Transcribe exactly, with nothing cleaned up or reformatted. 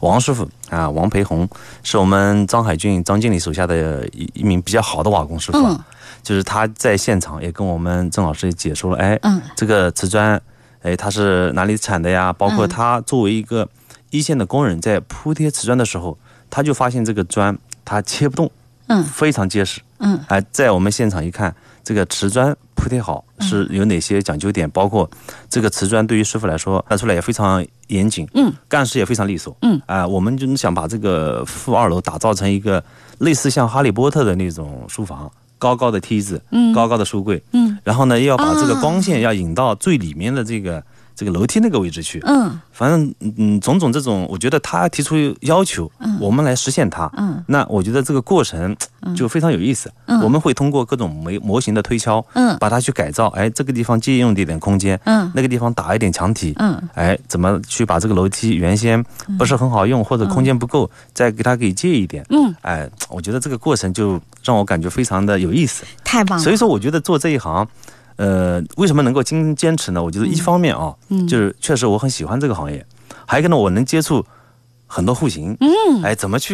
王师傅啊，王培红是我们张海俊张经理手下的一一名比较好的瓦工师傅、啊嗯、就是他在现场也跟我们郑老师也解说了，哎，嗯、这个瓷砖，哎，它是哪里产的呀？包括他作为一个一线的工人，在铺贴瓷砖的时候，他就发现这个砖它切不动，嗯，非常结实，嗯，哎、呃，在我们现场一看，这个瓷砖铺贴好是有哪些讲究点？包括这个瓷砖对于师傅来说拿出来也非常严谨，嗯，干事也非常利索，嗯，啊、呃，我们就想把这个负二楼打造成一个类似像哈利波特的那种书房，高高的梯子，嗯，高高的书柜，嗯，然后呢，又要把这个光线要引到最里面的这个。这个楼梯那个位置去，嗯，反正嗯种种这种，我觉得他提出要求，嗯，我们来实现它，嗯，那我觉得这个过程就非常有意思，嗯，我们会通过各种模模型的推敲，嗯，把它去改造，哎，这个地方借用一点空间，嗯，那个地方打一点墙体，嗯，哎，怎么去把这个楼梯原先不是很好用或者空间不够，再给它给借一点，嗯，哎，我觉得这个过程就让我感觉非常的有意思， 太棒了。 所以说，我觉得做这一行。呃，为什么能够坚坚持呢？我觉得一方面啊，嗯，就是确实我很喜欢这个行业，还有一个呢，我能接触很多户型，嗯，哎，怎么去